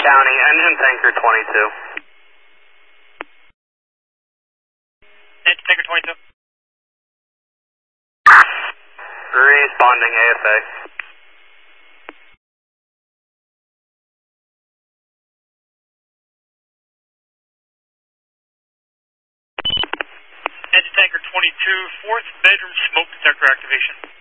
County, engine tanker 22. Engine tanker 22. Responding AFA. Engine tanker 22, fourth bedroom smoke detector activation.